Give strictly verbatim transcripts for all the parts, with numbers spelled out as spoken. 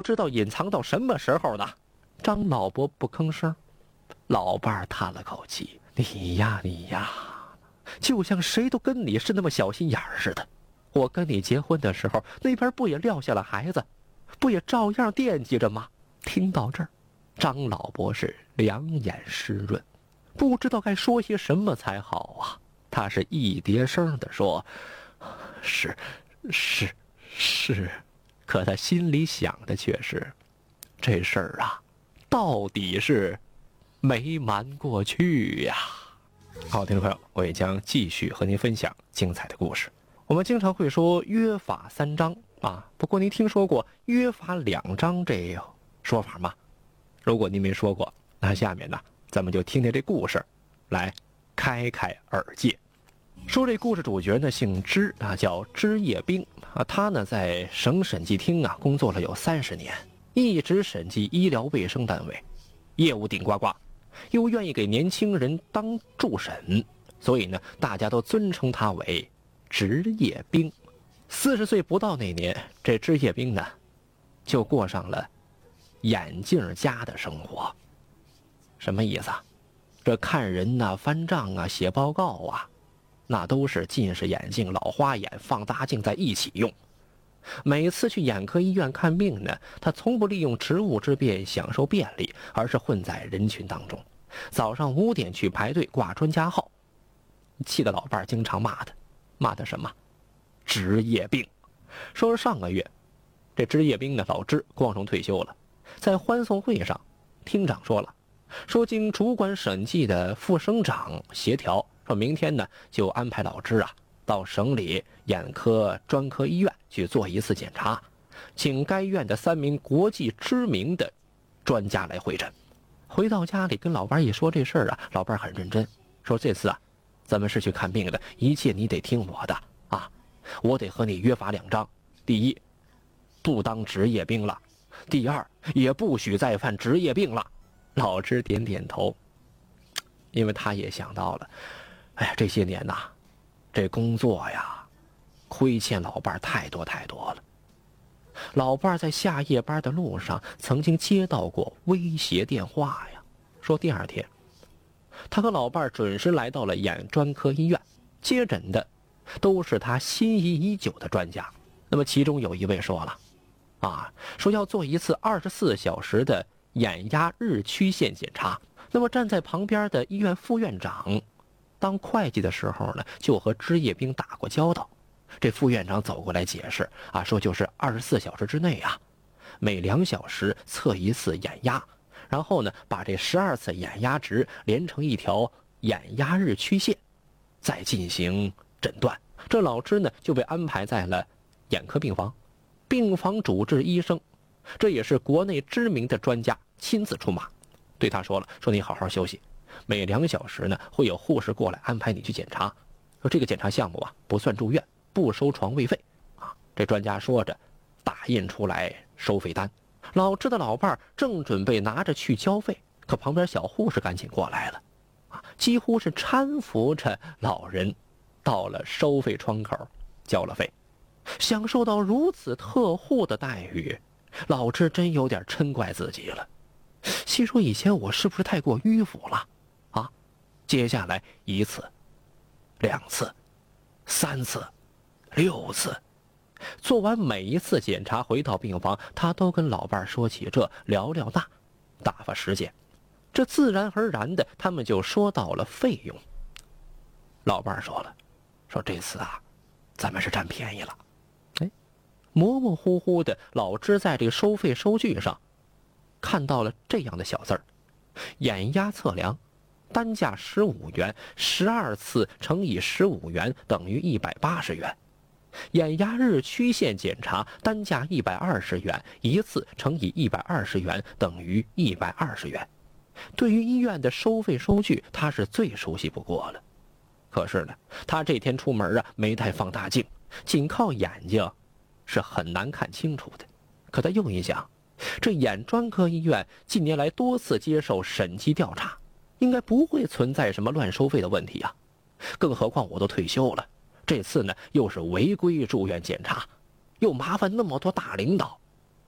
知道隐藏到什么时候呢？张老伯不吭声。老伴儿叹了口气：“你呀你呀，就像谁都跟你是那么小心眼儿似的。我跟你结婚的时候，那边不也撂下了孩子，不也照样惦记着吗？”听到这儿，张老伯是两眼湿润，不知道该说些什么才好啊。他是一叠声地说：“是，是，是。”可他心里想的却是，这事儿啊，到底是没瞒过去呀。好，听众朋友，我也将继续和您分享精彩的故事。我们经常会说约法三章啊，不过您听说过约法两章这说法吗？如果您没说过，那下面呢，咱们就听听这故事，来开开耳界。说这故事主角呢姓支啊，叫支业兵啊。他呢在省审计厅啊工作了有三十年，一直审计医疗卫生单位，业务顶呱呱，又愿意给年轻人当助审，所以呢大家都尊称他为职业兵。四十岁不到那年，这职业兵呢就过上了眼镜家的生活。什么意思啊？这看人啊、翻账啊、写报告啊，那都是近视眼镜、老花眼、放大镜在一起用。每次去眼科医院看病呢，他从不利用职务之便享受便利，而是混在人群当中。早上五点去排队挂专家号，气得老伴儿经常骂他，骂他什么？职业病。说是上个月，这职业兵呢老支光荣退休了，在欢送会上，厅长说了，说经主管审计的副省长协调，说明天呢就安排老支啊到省里眼科专科医院去做一次检查，请该院的三名国际知名的专家来会诊。回到家里跟老伴一说这事儿啊，老伴很认真，说这次啊咱们是去看病的，一切你得听我的啊，我得和你约法两章。第一，不当职业兵了；第二，也不许再犯职业病了。老支点点头，因为他也想到了，哎呀，这些年呐、啊，这工作呀，亏欠老伴太多太多了。老伴在下夜班的路上，曾经接到过威胁电话呀，说第二天，他和老伴准时来到了眼专科医院，接诊的都是他心仪已久的专家。那么其中有一位说了，啊，说要做一次二十四小时的眼压日曲线检查。那么站在旁边的医院副院长当会计的时候呢，就和职业兵打过交道。这副院长走过来解释啊，说就是二十四小时之内啊，每两小时测一次眼压，然后呢把这十二次眼压值连成一条眼压日曲线，再进行诊断。这老支呢就被安排在了眼科病房，病房主治医生，这也是国内知名的专家，亲自出马，对他说了，说你好好休息，每两小时呢会有护士过来安排你去检查，说这个检查项目啊不算住院，不收床位费啊。这专家说着打印出来收费单，老支的老伴正准备拿着去交费，可旁边小护士赶紧过来了啊，几乎是搀扶着老人到了收费窗口交了费。享受到如此特护的待遇，老支真有点嗔怪自己了，心说以前我是不是太过迂腐了啊？接下来一次、两次、三次、六次，做完每一次检查回到病房，他都跟老伴说起这聊聊那，打发时间。这自然而然的他们就说到了费用。老伴说了，说这次啊咱们是占便宜了。哎，模模糊糊的老支在这个收费收据上看到了这样的小字儿：眼压测量单价十五元，十二次乘以十五元等于一百八十元；眼压日曲线检查单价一百二十元，一次乘以一百二十元等于一百二十元。对于医院的收费收据，他是最熟悉不过了。可是呢，他这天出门啊没带放大镜，仅靠眼睛是很难看清楚的。可他又一想，这眼专科医院近年来多次接受审计调查，应该不会存在什么乱收费的问题啊。更何况我都退休了，这次呢又是违规住院检查，又麻烦那么多大领导，哎呀，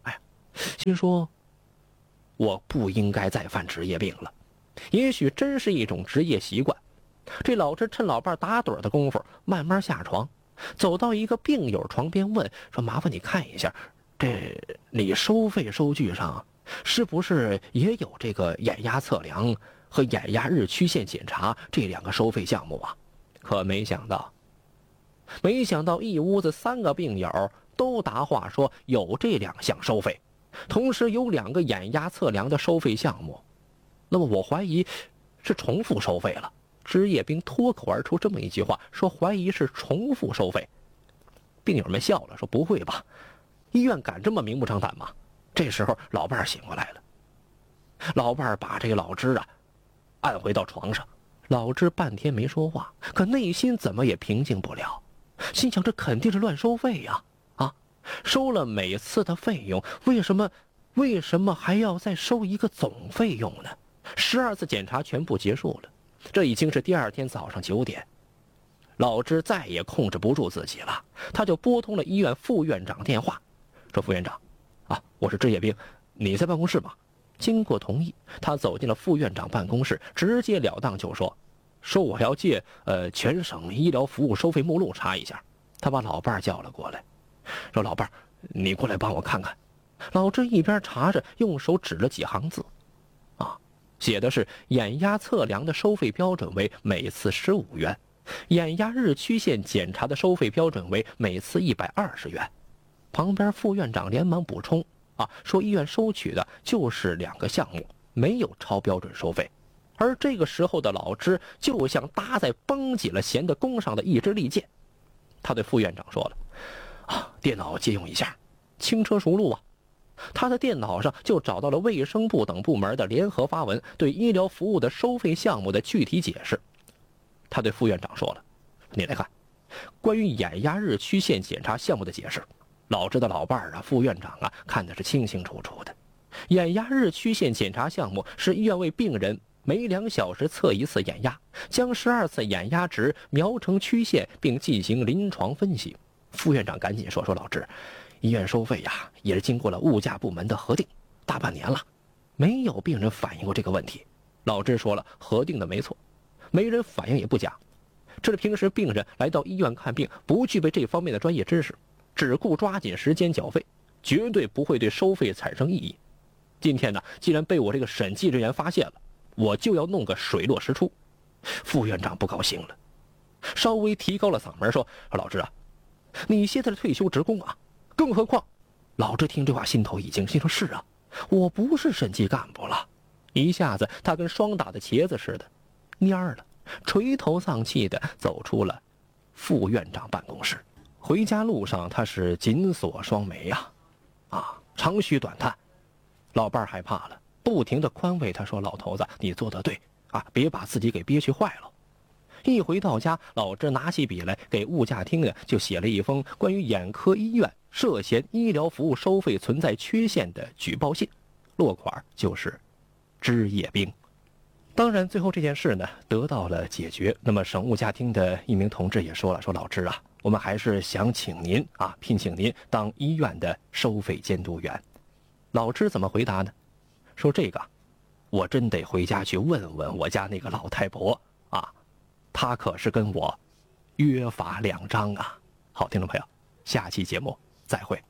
心说我不应该再犯职业病了，也许真是一种职业习惯。这老支趁老伴打盹的功夫慢慢下床，走到一个病友床边问说，麻烦你看一下，这你收费收据上是不是也有这个眼压测量和眼压日曲线检查这两个收费项目啊？可没想到没想到一屋子三个病友都答话说有这两项收费，同时有两个眼压测量的收费项目。那么我怀疑是重复收费了。职业兵脱口而出这么一句话，说怀疑是重复收费。病友们笑了，说不会吧，医院敢这么明目张胆吗？这时候老伴儿醒过来了，老伴儿把这个老支啊按回到床上。老支半天没说话，可内心怎么也平静不了，心想这肯定是乱收费呀！啊，收了每次的费用，为什么为什么还要再收一个总费用呢？十二次检查全部结束了，这已经是第二天早上九点。老支再也控制不住自己了，他就拨通了医院副院长电话，说：“副院长，啊，我是职业兵，你在办公室吗？”经过同意，他走进了副院长办公室，直截了当就说：“说我要借呃全省医疗服务收费目录查一下。”他把老伴儿叫了过来，说：“老伴儿，你过来帮我看看。”老支一边查着，用手指了几行字，啊，写的是眼压测量的收费标准为每次十五元，眼压日曲线检查的收费标准为每次一百二十元。旁边副院长连忙补充，啊，说医院收取的就是两个项目，没有超标准收费。而这个时候的老支就像搭在绷紧了弦的弓上的一支利箭，他对副院长说了：“啊，电脑借用一下，轻车熟路啊。”他的电脑上就找到了卫生部等部门的联合发文，对医疗服务的收费项目的具体解释。他对副院长说了：“你来看，关于眼压日曲线检查项目的解释。”老支的老伴儿啊，副院长啊，看的是清清楚楚的。眼压日曲线检查项目是医院为病人每两小时测一次眼压，将十二次眼压值描成曲线，并进行临床分析。副院长赶紧说：“说老支，医院收费呀，也是经过了物价部门的核定，大半年了，没有病人反映过这个问题。”老支说了，核定的没错，没人反映也不假，这是平时病人来到医院看病不具备这方面的专业知识，只顾抓紧时间缴费，绝对不会对收费产生异议。今天呢，既然被我这个审计人员发现了，我就要弄个水落石出。副院长不高兴了，稍微提高了嗓门说：“老支啊，你现在是退休职工啊，更何况……”老支听这话心头一惊，心说：“是啊，我不是审计干部了。”一下子他跟霜打的茄子似的蔫儿了，垂头丧气的走出了副院长办公室。回家路上他是紧锁双眉呀，啊，长吁短叹。老伴儿害怕了，不停的宽慰他说：“老头子，你做得对啊，别把自己给憋屈坏了。”一回到家，老支拿起笔来给物价厅呢就写了一封关于眼科医院涉嫌医疗服务收费存在缺陷的举报信，落款就是职业兵。当然最后这件事呢得到了解决。那么省物价厅的一名同志也说了，说老支啊，我们还是想请您啊聘请您当医院的收费监督员。老支怎么回答呢？说这个我真得回家去问问我家那个老太婆啊，她可是跟我约法两章啊。好，听众朋友，下期节目再会。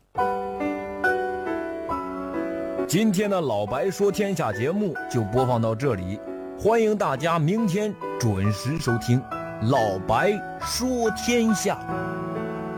今天的老白说天下节目就播放到这里，欢迎大家明天准时收听老白说天下。